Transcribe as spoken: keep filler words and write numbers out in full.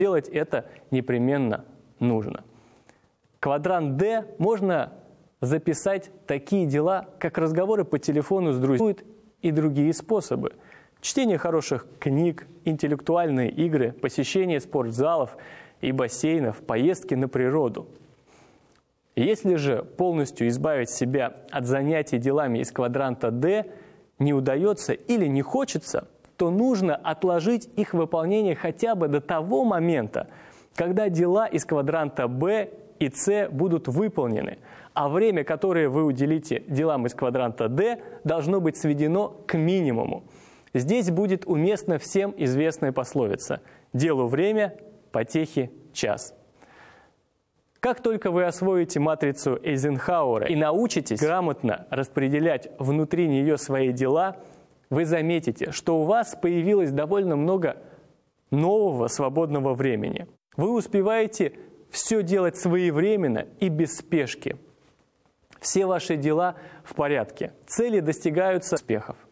Делать это непременно нужно. Квадрант D можно записать такие дела, как разговоры по телефону с друзьями и другие способы. Чтение хороших книг, интеллектуальные игры, посещение спортзалов и бассейнов, поездки на природу. Если же полностью избавить себя от занятий делами из квадранта D не удается или не хочется, то нужно отложить их выполнение хотя бы до того момента, когда дела из квадранта B и C будут выполнены, а время, которое вы уделите делам из квадранта D, должно быть сведено к минимуму. Здесь будет уместна всем известная пословица «Делу время, потехе час». Как только вы освоите матрицу Эйзенхауэра и научитесь грамотно распределять внутри нее свои дела, вы заметите, что у вас появилось довольно много нового свободного времени. Вы успеваете все делать своевременно и без спешки. Все ваши дела в порядке. Цели достигаются успехов.